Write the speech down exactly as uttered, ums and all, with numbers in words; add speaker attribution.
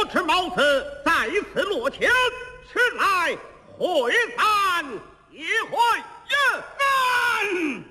Speaker 1: 知毛子再次落前，迟来会散也会也难。